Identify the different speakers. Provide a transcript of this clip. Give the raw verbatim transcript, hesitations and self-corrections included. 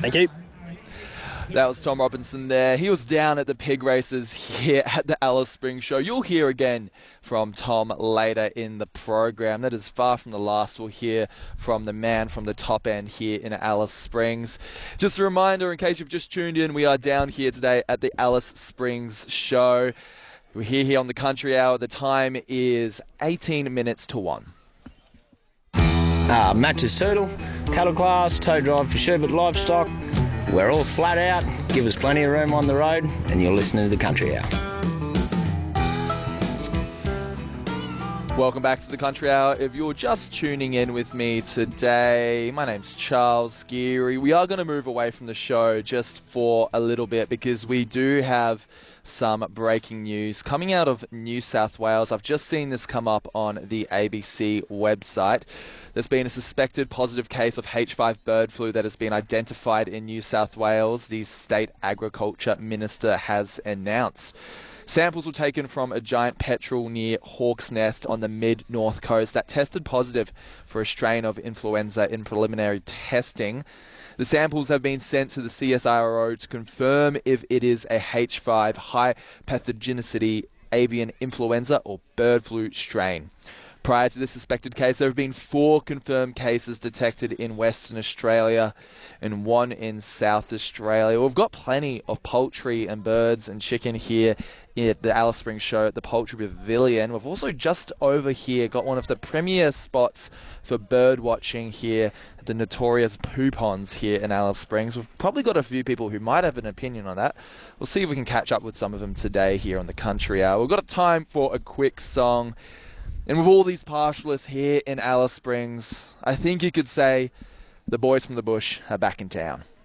Speaker 1: Thank you.
Speaker 2: That was Tom Robinson there. He was down at the pig races here at the Alice Springs Show. You'll hear again from Tom later in the program. That is far from the last. We'll hear from the man from the top end here in Alice Springs. Just a reminder, in case you've just tuned in, we are down here today at the Alice Springs Show. We're here, here on the Country Hour. The time is eighteen minutes to one.
Speaker 3: Uh, Matches Turtle, cattle class, tow drive for Sherbert Livestock. We're all flat out, give us plenty of room on the road, and you're listening to the Country Hour.
Speaker 2: Welcome back to the Country Hour. If you're just tuning in with me today, my name's Charles Geary. We are going to move away from the show just for a little bit because we do have some breaking news coming out of New South Wales. I've just seen this come up on the A B C website. There's been a suspected positive case of H five bird flu that has been identified in New South Wales, the State Agriculture Minister has announced. Samples were taken from a giant petrel near Hawk's Nest on the mid-north coast that tested positive for a strain of influenza in preliminary testing. The samples have been sent to the C S I R O to confirm if it is a H five high pathogenicity avian influenza or bird flu strain. Prior to this suspected case, there have been four confirmed cases detected in Western Australia and one in South Australia. We've got plenty of poultry and birds and chicken here at the Alice Springs Show at the Poultry Pavilion. We've also just over here got one of the premier spots for bird watching here at the notorious Poo Ponds here in Alice Springs. We've probably got a few people who might have an opinion on that. We'll see if we can catch up with some of them today here on the Country Hour. We've got time for a quick song. And with all these pastoralists here in Alice Springs, I think you could say the boys from the bush are back in town.